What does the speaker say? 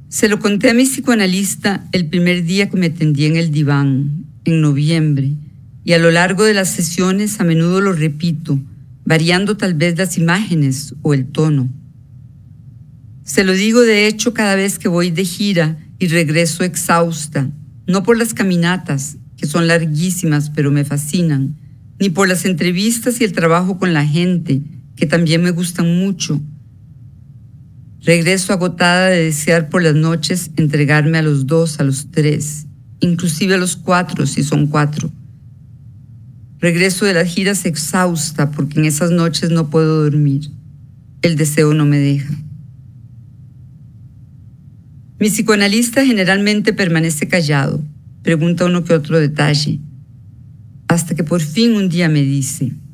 Se lo conté a mi psicoanalista el primer día que me tendí en el diván, en noviembre, y a lo largo de las sesiones a menudo lo repito, variando tal vez las imágenes o el tono. Se lo digo de hecho cada vez que voy de gira y regreso exhausta, no por las caminatas, que son larguísimas pero me fascinan, ni por las entrevistas y el trabajo con la gente, que también me gustan mucho. Regreso agotada de desear por las noches entregarme a los 2, a los 3, inclusive a los 4 si son 4. Regreso de las giras exhausta porque en esas noches no puedo dormir. El deseo no me deja. Mi psicoanalista generalmente permanece callado, pregunta uno que otro detalle, hasta que por fin un día me dice: